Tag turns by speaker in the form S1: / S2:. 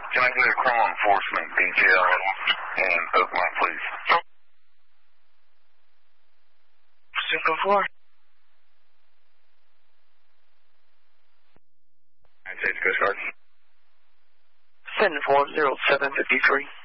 S1: Can I get a criminal enforcement detail in Oakmont, please?
S2: 604.
S1: United States Coast Guard.
S2: Send for 0753.